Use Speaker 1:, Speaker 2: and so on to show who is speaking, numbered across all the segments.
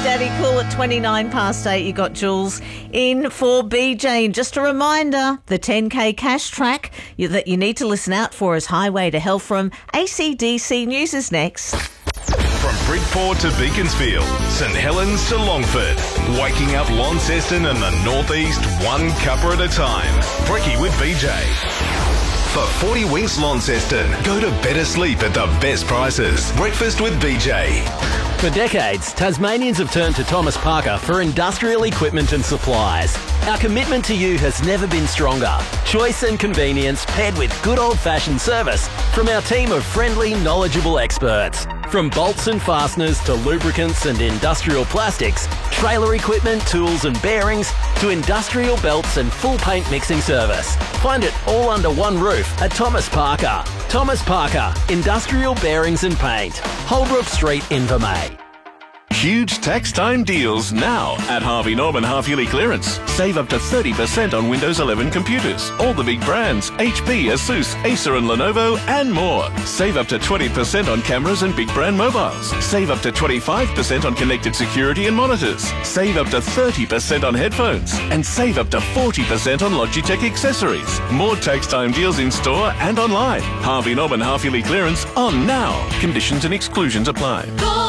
Speaker 1: Daddy Cool at 29 past 8. You got Jules in for BJ. And just a reminder, the 10K cash track that you need to listen out for is Highway to Hell from ACDC. News is next.
Speaker 2: From Bridport to Beaconsfield, St Helens to Longford, waking up Launceston and the Northeast one cuppa at a time. Brekkie with BJ. For 40 Winks Launceston, go to better sleep at the best prices. Breakfast with BJ.
Speaker 3: For decades, Tasmanians have turned to Thomas Parker for industrial equipment and supplies. Our commitment to you has never been stronger. Choice and convenience paired with good old-fashioned service from our team of friendly, knowledgeable experts. From bolts and fasteners to lubricants and industrial plastics, trailer equipment, tools and bearings, to industrial belts and full paint mixing service. Find it all under one roof at Thomas Parker. Thomas Parker, Industrial Bearings and Paint. Holbrook Street, Invermay.
Speaker 2: Huge tax time deals now at Harvey Norman half-yearly clearance. Save up to 30% on Windows 11 computers. All the big brands, HP, Asus, Acer and Lenovo and more. Save up to 20% on cameras and big brand mobiles. Save up to 25% on connected security and monitors. Save up to 30% on headphones. And save up to 40% on Logitech accessories. More tax time deals in store and online. Harvey Norman half-yearly clearance on now. Conditions and exclusions apply.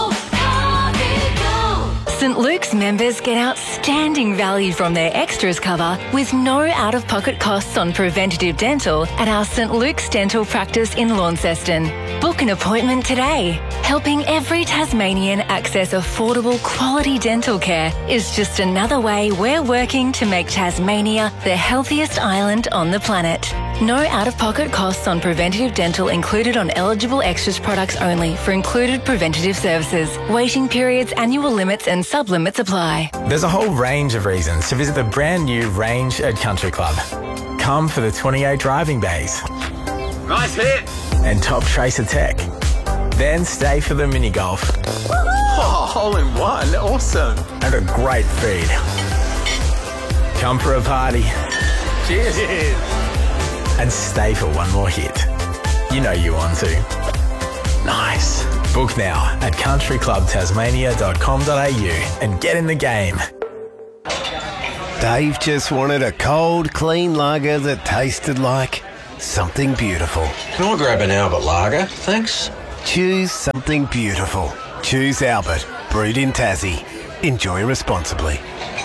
Speaker 4: St Luke's members get outstanding value from their extras cover with no out-of-pocket costs on preventative dental at our St Luke's Dental Practice in Launceston. Book an appointment today. Helping every Tasmanian access affordable quality dental care is just another way we're working to make Tasmania the healthiest island on the planet. No out-of-pocket costs on preventative dental included on eligible extras products only for included preventative services. Waiting periods, annual limits and sub-limits apply.
Speaker 5: There's a whole range of reasons to visit the brand new Range at Country Club. Come for the 28 driving bays.
Speaker 3: Nice hit!
Speaker 5: And top tracer tech. Then stay for the mini golf.
Speaker 6: Oh, hole in one. Awesome.
Speaker 5: And a great feed. Come for a party.
Speaker 6: Cheers.
Speaker 5: And stay for one more hit. You know you want to. Nice. Book now at countryclubtasmania.com.au and get in the game.
Speaker 7: Dave just wanted a cold, clean lager that tasted like something beautiful.
Speaker 8: Can I grab an Albert lager, thanks?
Speaker 7: Choose something beautiful. Choose Albert. Brewed in Tassie. Enjoy responsibly.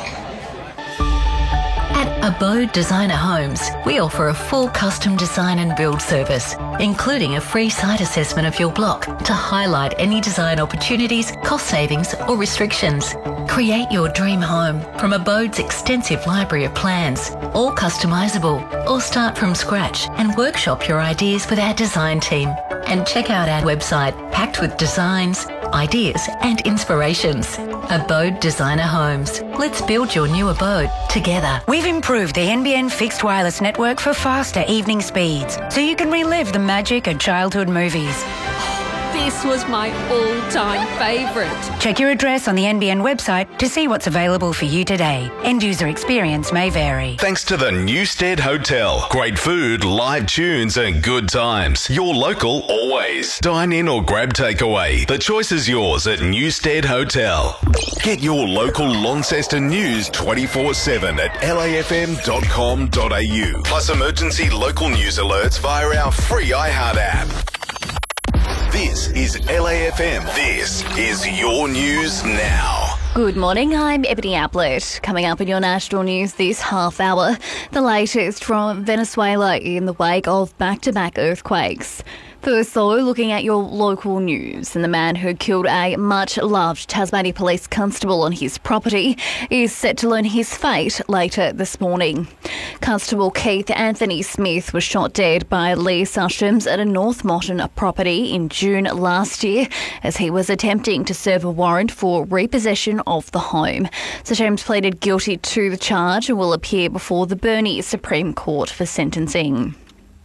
Speaker 9: At Abode Designer Homes, we offer a full custom design and build service, including a free site assessment of your block to highlight any design opportunities, cost savings or restrictions. Create your dream home from Abode's extensive library of plans, all customisable, or start from scratch and workshop your ideas with our design team. And check out our website packed with designs, ideas and inspirations. Abode Designer Homes. Let's build your new abode together.
Speaker 10: We've improved the NBN fixed wireless network for faster evening speeds, so you can relive the magic of childhood movies.
Speaker 11: This was my all-time favourite.
Speaker 10: Check your address on the NBN website to see what's available for you today. End user experience may vary.
Speaker 2: Thanks to the Newstead Hotel. Great food, live tunes and good times. Your local always. Dine in or grab takeaway. The choice is yours at Newstead Hotel. Get your local Launceston news 24/7 at lafm.com.au. Plus emergency local news alerts via our free iHeart app. This is LAFM. This is your news now.
Speaker 12: Good morning, I'm Ebony Ablett. Coming up in your national news this half hour, the latest from Venezuela in the wake of back-to-back earthquakes. First, though, looking at your local news, and the man who killed a much-loved Tasmania Police constable on his property is set to learn his fate later this morning. Constable Keith Anthony Smith was shot dead by Lee Sushams at a North Motton property in June last year as he was attempting to serve a warrant for repossession of the home. Sushams pleaded guilty to the charge and will appear before the Burnie Supreme Court for sentencing.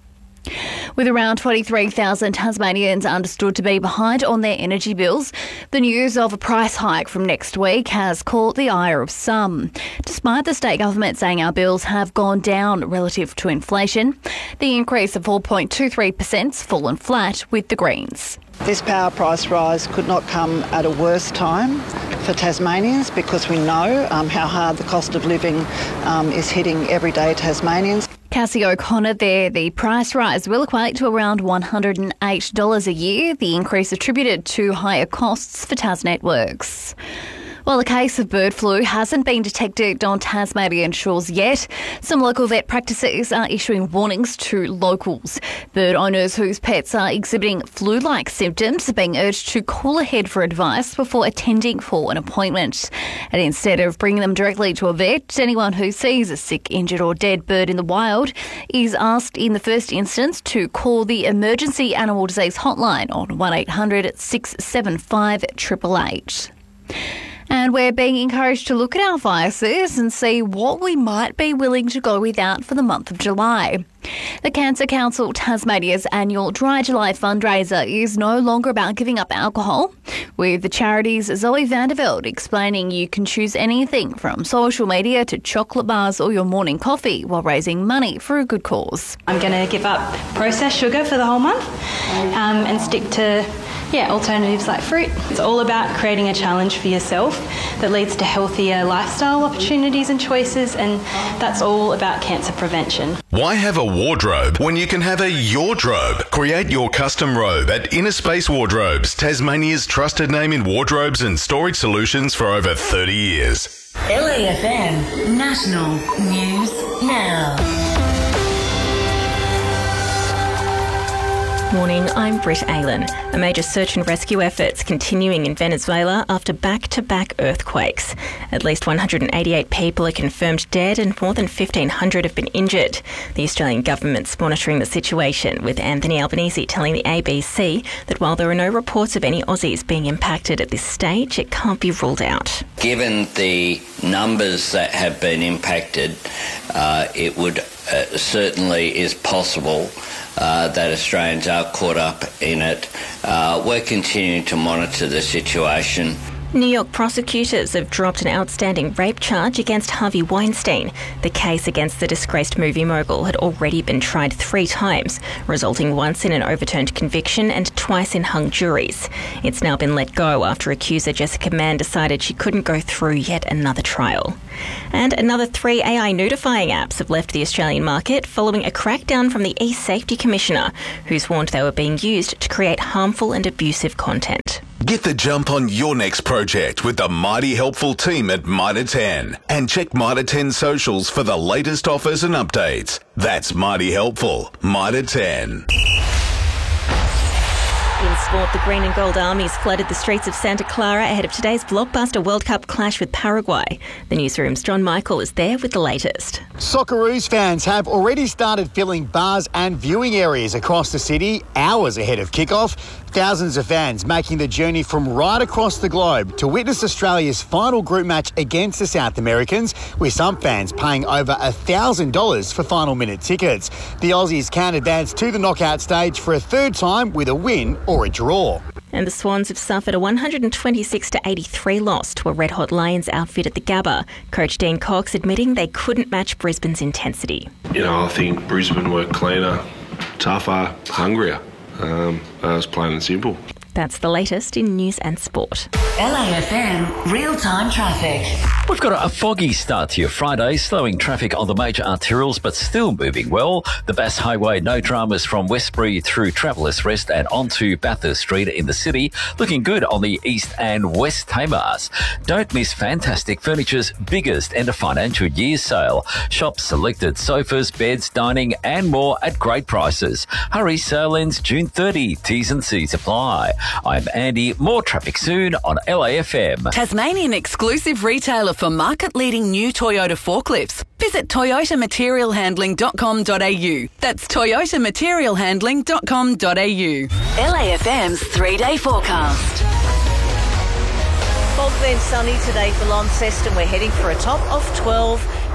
Speaker 12: With around 23,000 Tasmanians understood to be behind on their energy bills, the news of a price hike from next week has caught the ire of some. Despite the state government saying our bills have gone down relative to inflation, the increase of 4.23%'s fallen flat with the Greens.
Speaker 13: This power price rise could not come at a worse time for Tasmanians because we know how hard the cost of living is hitting everyday Tasmanians.
Speaker 12: Cassie O'Connor there. The price rise will equate to around $108 a year, the increase attributed to higher costs for TasNetworks. While a case of bird flu hasn't been detected on Tasmanian shores yet, some local vet practices are issuing warnings to locals. Bird owners whose pets are exhibiting flu-like symptoms are being urged to call ahead for advice before attending for an appointment. And instead of bringing them directly to a vet, anyone who sees a sick, injured or dead bird in the wild is asked in the first instance to call the Emergency Animal Disease Hotline on 1800 675 888. And we're being encouraged to look at our vices and see what we might be willing to go without for the month of July. The Cancer Council Tasmania's annual Dry July fundraiser is no longer about giving up alcohol, with the charity's Zoe Vanderveld explaining you can choose anything from social media to chocolate bars or your morning coffee while raising money for a good cause.
Speaker 14: I'm going to give up processed sugar for the whole month and stick to alternatives like fruit. It's all about creating a challenge for yourself that leads to healthier lifestyle opportunities and choices, and that's all about cancer prevention.
Speaker 15: Why have a wardrobe when you can have a Yordrobe? Create your custom robe at Inner Space Wardrobes, Tasmania's trusted name in wardrobes and storage solutions for over 30 years.
Speaker 9: LAFM National News Now.
Speaker 16: Morning, I'm Britt Aylan. A major search and rescue efforts continuing in Venezuela after back-to-back earthquakes. At least 188 people are confirmed dead and more than 1,500 have been injured. The Australian government's monitoring the situation, with Anthony Albanese telling the ABC that while there are no reports of any Aussies being impacted at this stage, it can't be ruled out.
Speaker 17: Given the numbers that have been impacted, it would certainly is possible that Australians are caught up in it. We're continuing to monitor the situation.
Speaker 16: New York prosecutors have dropped an outstanding rape charge against Harvey Weinstein. The case against the disgraced movie mogul had already been tried 3 times, resulting once in an overturned conviction and twice in hung juries. It's now been let go after accuser Jessica Mann decided she couldn't go through yet another trial. And another 3 AI nudifying apps have left the Australian market following a crackdown from the eSafety Commissioner, who's warned they were being used to create harmful and abusive content.
Speaker 15: Get the jump on your next project with the mighty helpful team at Mitre 10. And check Mitre 10 socials for the latest offers and updates. That's mighty helpful. Mitre 10.
Speaker 16: In sport, the Green and Gold Armies flooded the streets of Santa Clara ahead of today's blockbuster World Cup clash with Paraguay. The newsroom's John Michael is there with the latest.
Speaker 18: Socceroos fans have already started filling bars and viewing areas across the city hours ahead of kickoff. Thousands of fans making the journey from right across the globe to witness Australia's final group match against the South Americans, with some fans paying over $1,000 for final minute tickets. The Aussies can advance to the knockout stage for a 3rd time with a win or a draw.
Speaker 16: And the Swans have suffered a 126-83 loss to a red-hot Lions outfit at the Gabba. Coach Dean Cox admitting they couldn't match Brisbane's intensity.
Speaker 19: I think Brisbane were cleaner, tougher, hungrier. It's plain and simple.
Speaker 16: That's the latest in news and sport.
Speaker 9: LAFM real-time traffic.
Speaker 20: We've got a foggy start to your Friday, slowing traffic on the major arterials, but still moving well. The Bass Highway, no dramas from Westbury through Travellers Rest and onto Bathurst Street in the city. Looking good on the East and West Tamars. Don't miss Fantastic Furniture's biggest end of financial year sale. Shop selected sofas, beds, dining and more at great prices. Hurry, sale ends June 30. T's and C's apply. I'm Andy. More traffic soon on LAFM.
Speaker 21: Tasmanian exclusive retailer for market-leading new Toyota forklifts. Visit toyotamaterialhandling.com.au. That's toyotamaterialhandling.com.au.
Speaker 9: LAFM's 3-day forecast.
Speaker 1: Fog then sunny today for Launceston. We're heading for a top of 12.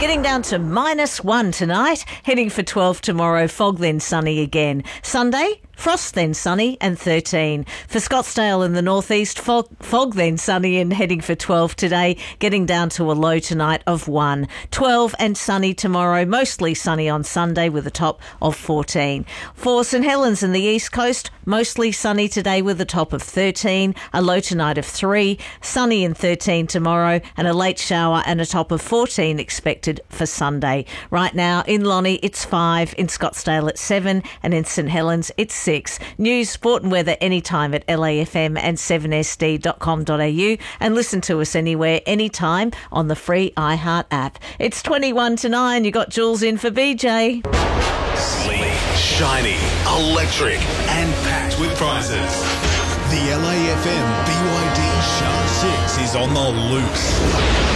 Speaker 1: Getting down to -1 tonight, heading for 12 tomorrow, fog then sunny again. Sunday, frost then sunny and 13. For Scottsdale in the northeast, fog then sunny and heading for 12 today, getting down to a low tonight of 1. 12 and sunny tomorrow, mostly sunny on Sunday with a top of 14. For St Helens in the east coast, mostly sunny today with a top of 13, a low tonight of 3, sunny and 13 tomorrow, and a late shower and a top of 14 expected for Sunday. Right now in Lonnie it's 5, in Scottsdale it's 7, and in St Helens it's 6. News, sport and weather anytime at LAFM and 7sd.com.au, and listen to us anywhere, anytime on the free iHeart app. It's 21 to 9. You got Jules in for BJ.
Speaker 15: Sleek, shiny, electric, and packed with prizes.
Speaker 4: The LAFM BYD Shark 6 is on the loose.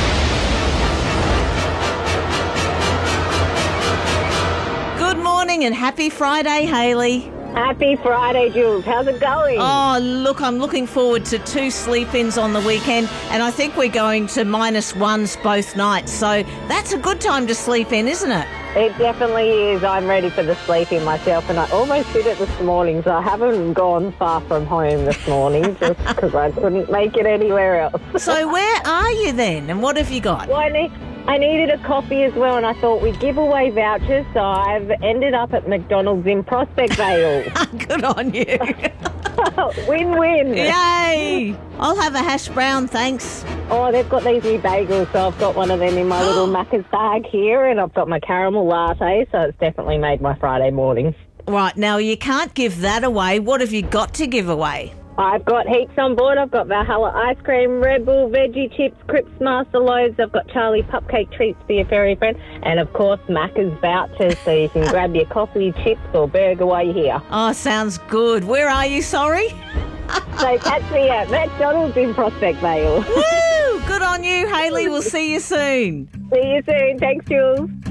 Speaker 1: Good morning and happy Friday, Hayley.
Speaker 22: Happy Friday, Jules. How's it going?
Speaker 1: Oh, look, I'm looking forward to 2 sleep-ins on the weekend, and I think we're going to -1s both nights, so that's a good time to sleep in, isn't it?
Speaker 22: It definitely is. I'm ready for the sleep-in myself, and I almost did it this morning, so I haven't gone far from home this morning just because I couldn't make it anywhere else.
Speaker 1: So where are you then, and what have you got?
Speaker 22: Well, I needed a coffee as well, and I thought we'd give away vouchers, so I've ended up at McDonald's in Prospect Vale.
Speaker 1: Good on you.
Speaker 22: Win-win.
Speaker 1: Yay! I'll have a hash brown, thanks.
Speaker 22: Oh, they've got these new bagels, so I've got one of them in my little Macca's bag here, and I've got my caramel latte, so it's definitely made my Friday morning.
Speaker 1: Right, now you can't give that away. What have you got to give away?
Speaker 22: I've got heaps on board. I've got Valhalla ice cream, Red Bull veggie chips, Crips Master loaves. I've got Charlie Pupcake treats for your furry friend, and of course Macca's vouchers, so you can grab your coffee, chips or burger while you're here.
Speaker 1: Oh, sounds good. Where are you, sorry?
Speaker 22: So catch me at McDonald's in Prospect Vale.
Speaker 1: Woo! Good on you, Hayley. We'll see you soon.
Speaker 22: See you soon. Thanks, Jules.